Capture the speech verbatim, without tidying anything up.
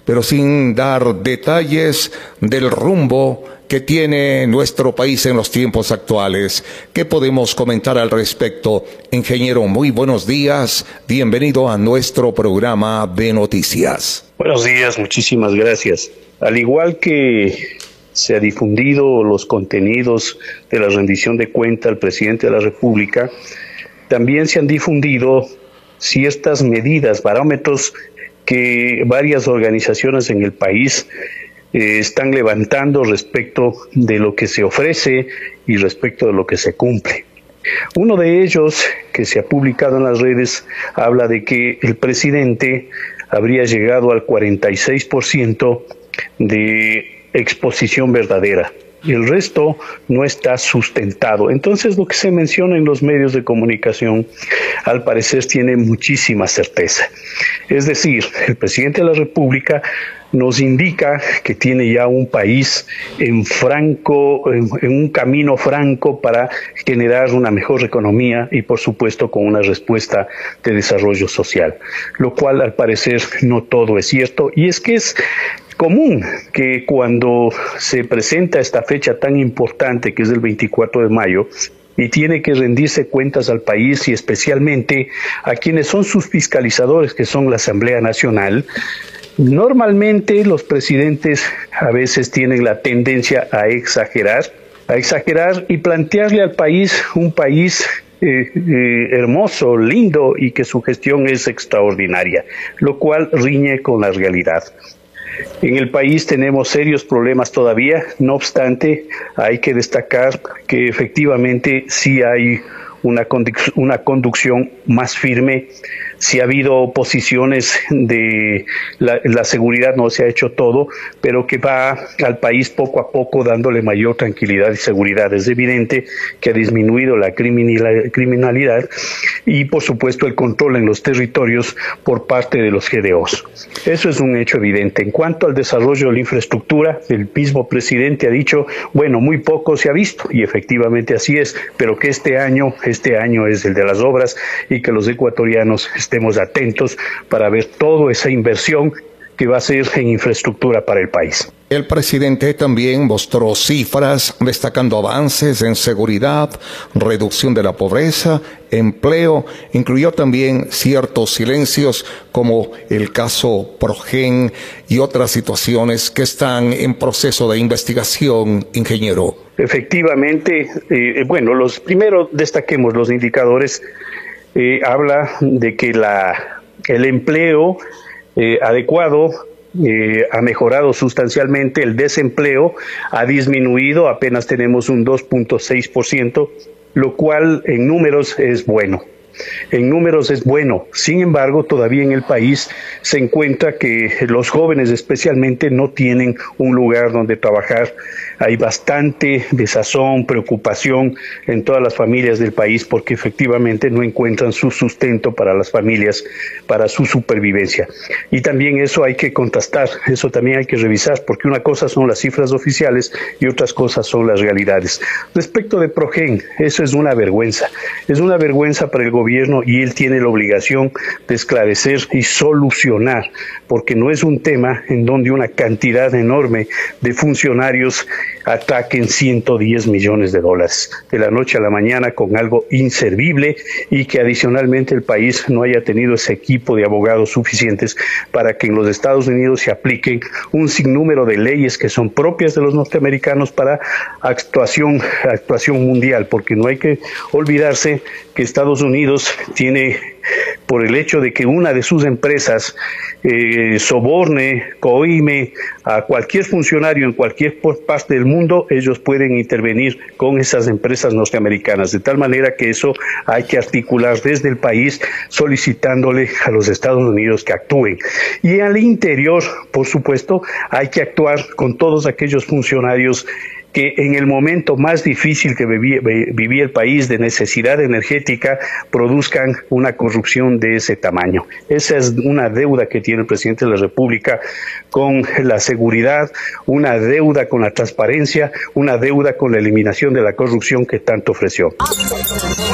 pero sin dar detalles del rumbo que tiene nuestro país en los tiempos actuales. ¿Qué podemos comentar al respecto? Ingeniero, muy buenos días. Bienvenido a nuestro programa de noticias. Buenos días, muchísimas gracias. Al igual que se ha difundido los contenidos de la rendición de cuenta al presidente de la República, también se han difundido ciertas medidas, parámetros que varias organizaciones en el país eh, están levantando respecto de lo que se ofrece y respecto de lo que se cumple. Uno de ellos, que se ha publicado en las redes, habla de que el presidente habría llegado al cuarenta y seis por ciento de exposición verdadera. Y el resto no está sustentado. Entonces, lo que se menciona en los medios de comunicación, al parecer, tiene muchísima certeza. Es decir, el presidente de la República nos indica que tiene ya un país en franco, en, en un camino franco para generar una mejor economía y, por supuesto, con una respuesta de desarrollo social, lo cual, al parecer, no todo es cierto. Y es que es común que cuando se presenta esta fecha tan importante, que es el veinticuatro de mayo, y tiene que rendirse cuentas al país y especialmente a quienes son sus fiscalizadores, que son la Asamblea Nacional, normalmente los presidentes a veces tienen la tendencia a exagerar, a exagerar y plantearle al país un país Eh, eh, hermoso, lindo y que su gestión es extraordinaria, lo cual riñe con la realidad. En el país tenemos serios problemas todavía, no obstante, hay que destacar que efectivamente sí hay una, conduc- una conducción más firme. Sí ha habido posiciones de la, la seguridad, no se ha hecho todo, pero que va al país poco a poco dándole mayor tranquilidad y seguridad. Es evidente que ha disminuido la criminalidad y, por supuesto, el control en los territorios por parte de los G D Os. Eso es un hecho evidente. En cuanto al desarrollo de la infraestructura, el mismo presidente ha dicho, bueno, muy poco se ha visto, y efectivamente así es, pero que este año, este año es el de las obras y que los ecuatorianos estemos atentos para ver toda esa inversión que va a ser en infraestructura para el país. El presidente también mostró cifras destacando avances en seguridad, reducción de la pobreza, empleo. Incluyó también ciertos silencios como el caso Progen y otras situaciones que están en proceso de investigación, ingeniero. Efectivamente, eh, bueno, los primero destaquemos los indicadores. Eh, habla de que la, el empleo eh, adecuado eh, ha mejorado sustancialmente, el desempleo ha disminuido, apenas tenemos un dos punto seis por ciento, lo cual en números es bueno. En números es bueno, sin embargo, todavía en el país se encuentra que los jóvenes especialmente no tienen un lugar donde trabajar. Hay bastante desazón, preocupación en todas las familias del país porque efectivamente no encuentran su sustento para las familias, para su supervivencia. Y también eso hay que contrastar, eso también hay que revisar, porque una cosa son las cifras oficiales y otras cosas son las realidades. Respecto de Progen, eso es una vergüenza, es una vergüenza para el gobierno y él tiene la obligación de esclarecer y solucionar, porque no es un tema en donde una cantidad enorme de funcionarios ataquen ciento diez millones de dólares de la noche a la mañana con algo inservible y que adicionalmente el país no haya tenido ese equipo de abogados suficientes para que en los Estados Unidos se apliquen un sinnúmero de leyes que son propias de los norteamericanos para actuación, actuación mundial, porque no hay que olvidarse que Estados Unidos tiene, por el hecho de que una de sus empresas eh, soborne, coime a cualquier funcionario en cualquier parte del mundo, ellos pueden intervenir con esas empresas norteamericanas, de tal manera que eso hay que articular desde el país solicitándole a los Estados Unidos que actúen. Y al interior, por supuesto, hay que actuar con todos aquellos funcionarios que en el momento más difícil que vivía, vivía el país de necesidad energética produzcan una corrupción de ese tamaño. Esa es una deuda que tiene el presidente de la República con la seguridad, una deuda con la transparencia, una deuda con la eliminación de la corrupción que tanto ofreció.